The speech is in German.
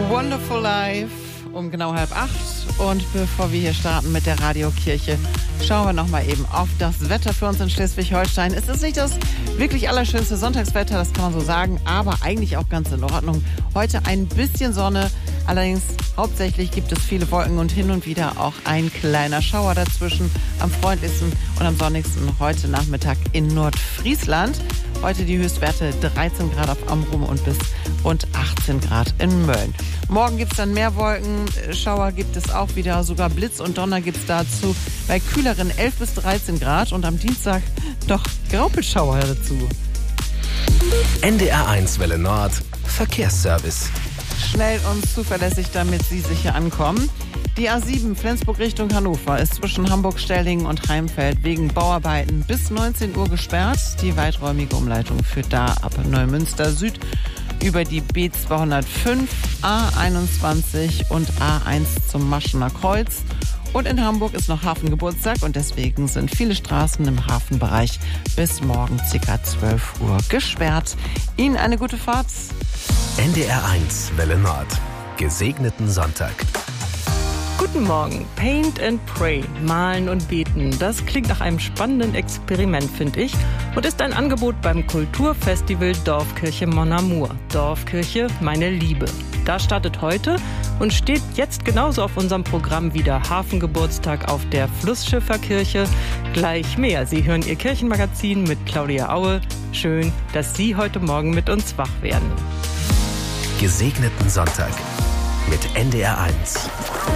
Wonderful Life um genau 7:30. Und bevor wir hier starten mit der Radiokirche, schauen wir nochmal eben auf das Wetter für uns in Schleswig-Holstein. Es ist nicht das wirklich allerschönste Sonntagswetter, das kann man so sagen, aber eigentlich auch ganz in Ordnung. Heute ein bisschen Sonne, allerdings hauptsächlich gibt es viele Wolken und hin und wieder auch ein kleiner Schauer dazwischen. Am freundlichsten und am sonnigsten heute Nachmittag in Nordfriesland. Heute die Höchstwerte 13 Grad auf Amrum und bis rund 18 Grad in Mölln. Morgen gibt es dann mehr Wolken, Schauer gibt es auch wieder, sogar Blitz und Donner gibt es dazu. Bei kühleren 11 bis 13 Grad und am Dienstag doch Graupelschauer dazu. NDR1 Welle Nord, Verkehrsservice. Schnell und zuverlässig, damit Sie sicher ankommen. Die A7 Flensburg Richtung Hannover ist zwischen Hamburg-Stellingen und Heimfeld wegen Bauarbeiten bis 19 Uhr gesperrt. Die weiträumige Umleitung führt da ab Neumünster Süd über die B205, A21 und A1 zum Maschener Kreuz. Und in Hamburg ist noch Hafengeburtstag und deswegen sind viele Straßen im Hafenbereich bis morgen ca. 12 Uhr gesperrt. Ihnen eine gute Fahrt. NDR1 Welle Nord. Gesegneten Sonntag. Guten Morgen. Paint and Pray, malen und beten. Das klingt nach einem spannenden Experiment, finde ich, und ist ein Angebot beim Kulturfestival Dorfkirche Mon Amour. Dorfkirche, meine Liebe. Da startet heute und steht jetzt genauso auf unserem Programm wie der Hafengeburtstag auf der Flussschifferkirche. Gleich mehr. Sie hören Ihr Kirchenmagazin mit Claudia Aue. Schön, dass Sie heute Morgen mit uns wach werden. Gesegneten Sonntag mit NDR1.